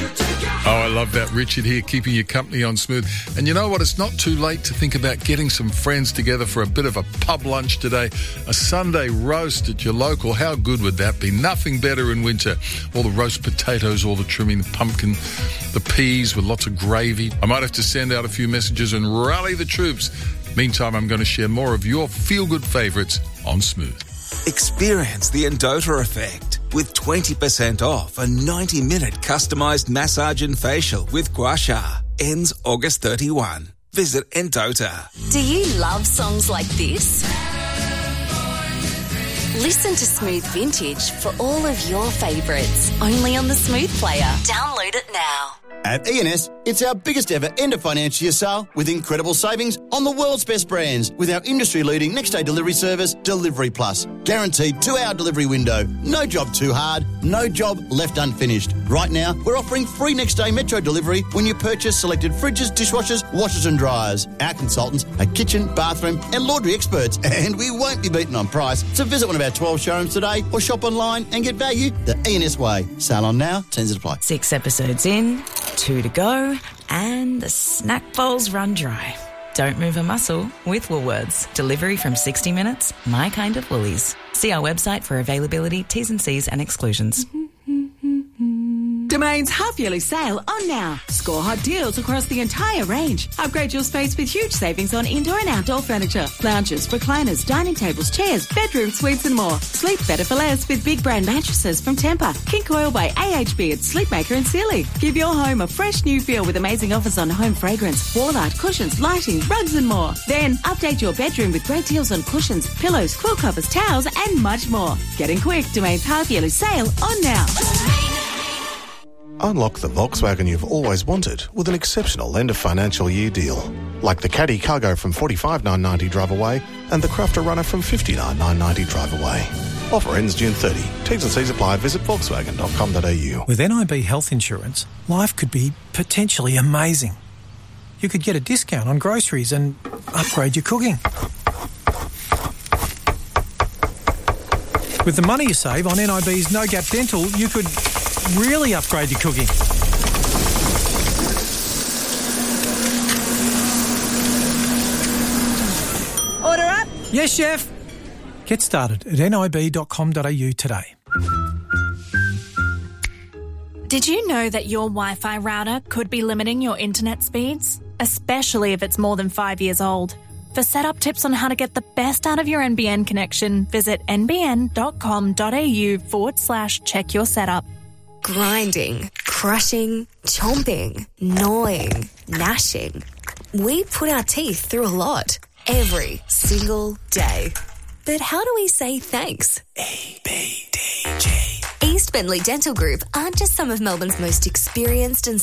Oh, I love that. Richard here, keeping you company on Smooth. And you know what? It's not too late to think about getting some friends together for a bit of a pub lunch today. A Sunday roast at your local. How good would that be? Nothing better in winter. All the roast potatoes, all the trimming, the pumpkin, the peas with lots of gravy. I might have to send out a few messages and rally the troops. Meantime, I'm going to share more of your feel-good favourites on Smooth. Experience the Endota effect with 20% off a 90-minute customised massage and facial with Gua Sha. Ends August 31. Visit Endota. Do you love songs like this? Listen to Smooth Vintage for all of your favourites. Only on the Smooth Player. Download it now. At E&S, it's our biggest ever end of financial year sale with incredible savings on the world's best brands with our industry-leading next-day delivery service, Delivery Plus. Guaranteed 2-hour delivery window. No job too hard, no job left unfinished. Right now, we're offering free next-day metro delivery when you purchase selected fridges, dishwashers, washers and dryers. Our consultants are kitchen, bathroom and laundry experts, and we won't be beaten on price. So visit one of our 12 showrooms today or shop online and get value the E&S way. Sale on now, terms apply. 6 episodes in, 2 to go, and the snack bowls run dry. Don't move a muscle with Woolworths. Delivery from 60 minutes, my kind of Woolies. See our website for availability, T's and C's and exclusions. Domain's half-yearly sale on now. Score hot deals across the entire range. Upgrade your space with huge savings on indoor and outdoor furniture, lounges, recliners, dining tables, chairs, bedroom suites and more. Sleep better for less with big brand mattresses from Tempur, King Coil by AHB at Sleepmaker and Sealy. Give your home a fresh new feel with amazing offers on home fragrance, wall art, cushions, lighting, rugs and more. Then update your bedroom with great deals on cushions, pillows, quilt covers, towels and much more. Getting quick, Domain's half-yearly sale on now. Unlock the Volkswagen you've always wanted with an exceptional end of financial year deal. Like the Caddy Cargo from $45,990 drive away and the Crafter Runner from $59,990 drive away. Offer ends June 30. T's and C's apply. Visit volkswagen.com.au. With NIB Health Insurance, life could be potentially amazing. You could get a discount on groceries and upgrade your cooking. With the money you save on NIB's No Gap Dental, you could really upgrade your cooking. Order up. Yes, chef. Get started at nib.com.au today. Did you know that your Wi-Fi router could be limiting your internet speeds? Especially if it's more than 5 years old. For setup tips on how to get the best out of your NBN connection, visit nbn.com.au/check your setup. Grinding, crushing, chomping, gnawing, gnashing. We put our teeth through a lot every single day. But how do we say thanks? EBDG. East Bentley Dental Group aren't just some of Melbourne's most experienced and